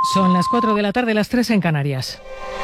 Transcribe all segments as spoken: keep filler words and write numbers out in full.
Son las cuatro de la tarde, las tres en Canarias.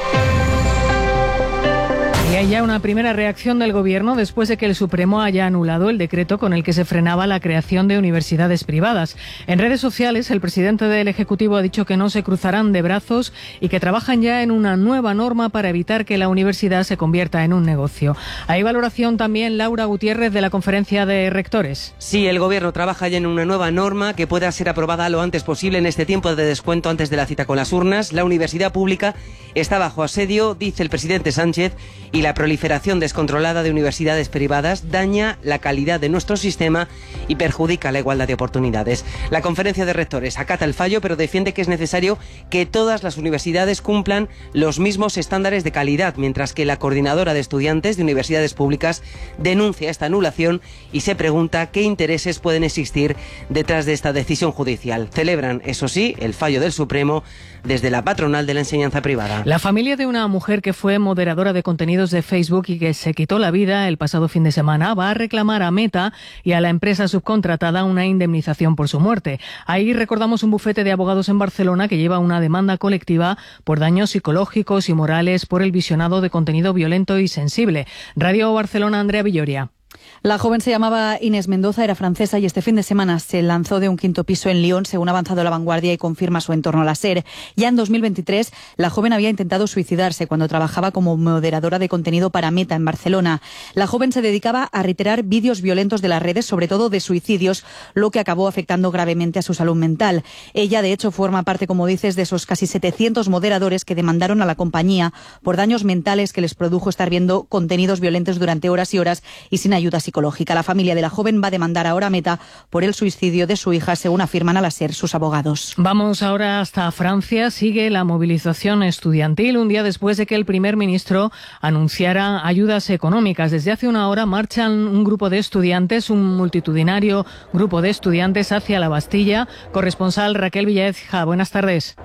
Y hay ya una primera reacción del Gobierno después de que el Supremo haya anulado el decreto con el que se frenaba la creación de universidades privadas. En redes sociales, el presidente del Ejecutivo ha dicho que no se cruzarán de brazos y que trabajan ya en una nueva norma para evitar que la universidad se convierta en un negocio. Hay valoración también, Laura Gutiérrez, de la Conferencia de Rectores. Sí, el Gobierno trabaja ya en una nueva norma que pueda ser aprobada lo antes posible en este tiempo de descuento antes de la cita con las urnas. La universidad pública está bajo asedio, dice el presidente Sánchez, y la proliferación descontrolada de universidades privadas daña la calidad de nuestro sistema y perjudica la igualdad de oportunidades. La Conferencia de Rectores acata el fallo, pero defiende que es necesario que todas las universidades cumplan los mismos estándares de calidad, mientras que la Coordinadora de Estudiantes de Universidades Públicas denuncia esta anulación y se pregunta qué intereses pueden existir detrás de esta decisión judicial. Celebran, eso sí, el fallo del Supremo desde la patronal de la enseñanza privada. La familia de una mujer que fue moderadora de contenidos de Facebook y que se quitó la vida el pasado fin de semana va a reclamar a Meta y a la empresa subcontratada una indemnización por su muerte. Ahí recordamos un bufete de abogados en Barcelona que lleva una demanda colectiva por daños psicológicos y morales por el visionado de contenido violento y sensible. Radio Barcelona, Andrea Villoria. La joven se llamaba Inés Mendoza, era francesa y este fin de semana se lanzó de un quinto piso en Lyon, según ha avanzado La Vanguardia y confirma su entorno la SER. Ya en dos mil veintitrés, la joven había intentado suicidarse cuando trabajaba como moderadora de contenido para Meta en Barcelona. La joven se dedicaba a reiterar vídeos violentos de las redes, sobre todo de suicidios, lo que acabó afectando gravemente a su salud mental. Ella, de hecho, forma parte, como dices, de esos casi setecientos moderadores que demandaron a la compañía por daños mentales que les produjo estar viendo contenidos violentos durante horas y horas y sin ayuda psicológica. La familia de la joven va a demandar ahora a Meta por el suicidio de su hija, según afirman a la SER sus abogados. Vamos ahora hasta Francia. Sigue la movilización estudiantil un día después de que el primer ministro anunciara ayudas económicas. Desde hace una hora marchan un grupo de estudiantes, un multitudinario grupo de estudiantes hacia la Bastilla. Corresponsal Raquel Villaécija, buenas tardes.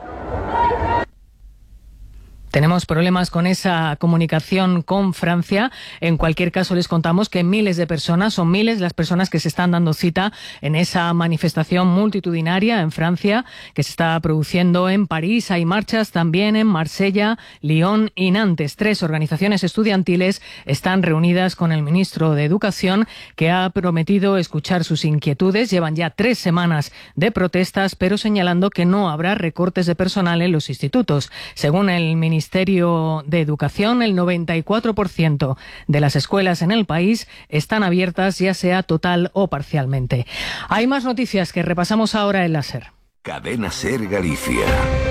Tenemos problemas con esa comunicación con Francia. En cualquier caso, les contamos que miles de personas, son miles las personas que se están dando cita en esa manifestación multitudinaria en Francia que se está produciendo en París. Hay marchas también en Marsella, Lyon y Nantes. Tres organizaciones estudiantiles están reunidas con el ministro de Educación, que ha prometido escuchar sus inquietudes. Llevan ya tres semanas de protestas, pero señalando que no habrá recortes de personal en los institutos. Según el ministro Ministerio de Educación, el noventa y cuatro por ciento de las escuelas en el país están abiertas, ya sea total o parcialmente. Hay más noticias que repasamos ahora en la SER. Cadena SER Galicia.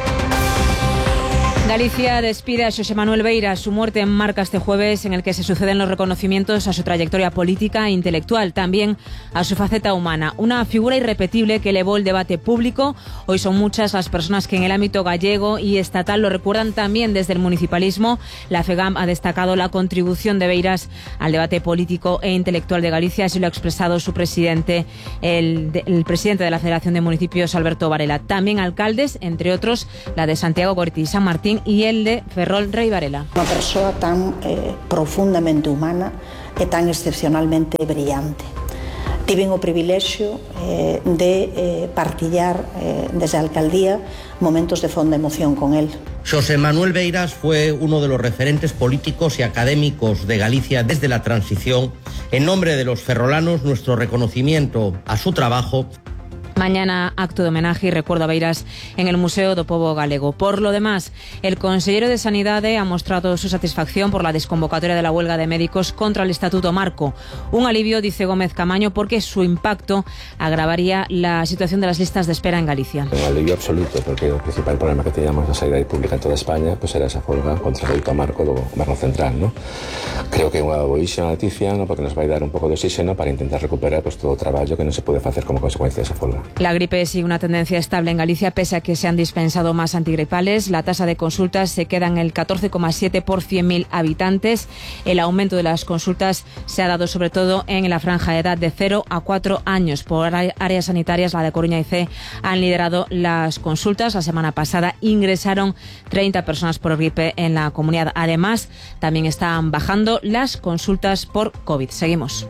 Galicia despide a Xosé Manuel Beiras. Su muerte enmarca este jueves en el que se suceden los reconocimientos a su trayectoria política e intelectual, también a su faceta humana. Una figura irrepetible que elevó el debate público. Hoy son muchas las personas que en el ámbito gallego y estatal lo recuerdan también desde el municipalismo. La FEGAM ha destacado la contribución de Beiras al debate político e intelectual de Galicia, así lo ha expresado su presidente, el, de, el presidente de la Federación de Municipios, Alberto Varela. También alcaldes, entre otros, la de Santiago Gorti y San Martín, y el de Ferrol Rei Varela. Una persona tan eh, profundamente humana e tan excepcionalmente brillante. Tiven o privilexio eh, de eh, partillar eh, desde a alcaldía momentos de fonda emoción con él. Xosé Manuel Beiras fue uno de los referentes políticos y académicos de Galicia desde la transición. En nombre de los ferrolanos, nuestro reconocimiento a su trabajo. Mañana acto de homenaje y recuerdo a Beiras en el Museo do Pobo Galego. Por lo demás, el consellero de Sanidade ha mostrado su satisfacción por la desconvocatoria de la huelga de médicos contra el Estatuto Marco. Un alivio, dice Gómez Camaño, porque su impacto agravaría la situación de las listas de espera en Galicia. Un alivio absoluto, porque el principal problema que teníamos la sanidad pública en toda España pues era esa huelga contra el Estatuto Marco do Goberno Central, ¿no? Creo que é unha boísima noticia, ¿no? Porque nos vai dar un pouco de oxígeno para intentar recuperar pues, todo o traballo que non se puede facer como consecuencia desa huelga. La gripe sigue una tendencia estable en Galicia, pese a que se han dispensado más antigripales. La tasa de consultas se queda en el catorce coma siete por cien mil habitantes. El aumento de las consultas se ha dado sobre todo en la franja de edad de cero a cuatro años. Por áreas sanitarias, la de Coruña y C han liderado las consultas. La semana pasada ingresaron treinta personas por gripe en la comunidad. Además, también están bajando las consultas por COVID. Seguimos.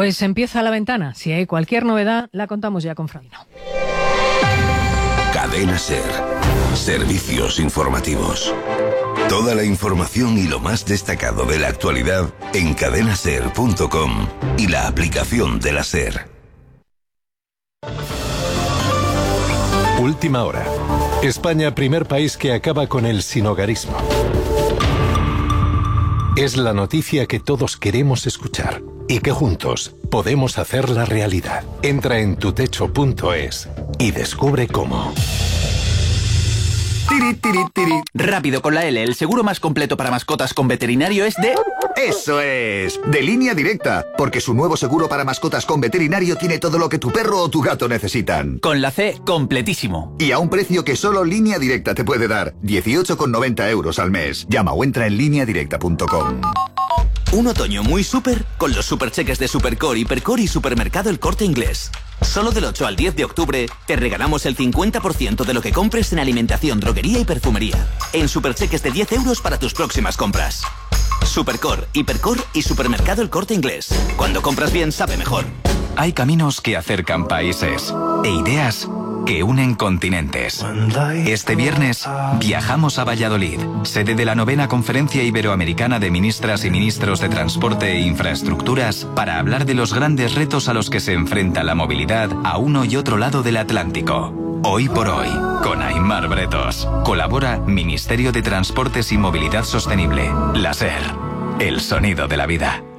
Pues empieza La Ventana. Si hay cualquier novedad, la contamos ya con Francino. Cadena SER. Servicios informativos. Toda la información y lo más destacado de la actualidad en cadena ser punto com y la aplicación de la SER. Última hora. España, primer país que acaba con el sinhogarismo. Es la noticia que todos queremos escuchar y que juntos podemos hacerla realidad. Entra en tutecho punto es y descubre cómo. Tiri, tiri, tiri. Rápido con la L, el seguro más completo para mascotas con veterinario es de... ¡Eso es! De Línea Directa, porque su nuevo seguro para mascotas con veterinario tiene todo lo que tu perro o tu gato necesitan. Con la C, completísimo. Y a un precio que solo Línea Directa te puede dar, dieciocho con noventa euros al mes. Llama o entra en línea directa punto com. Un otoño muy súper con los supercheques de Supercore, Hipercore y Supermercado El Corte Inglés. Solo del ocho al diez de octubre te regalamos el cincuenta por ciento de lo que compres en alimentación, droguería y perfumería. En supercheques de diez euros para tus próximas compras. Supercore, Hipercore y Supermercado El Corte Inglés. Cuando compras bien, sabe mejor. Hay caminos que acercan países e ideas que unen continentes. Este viernes viajamos a Valladolid, sede de la novena Conferencia Iberoamericana de Ministras y Ministros de Transporte e Infraestructuras, para hablar de los grandes retos a los que se enfrenta la movilidad a uno y otro lado del Atlántico. Hoy por hoy, con Aimar Bretos. Colabora Ministerio de Transportes y Movilidad Sostenible. La SER, el sonido de la vida.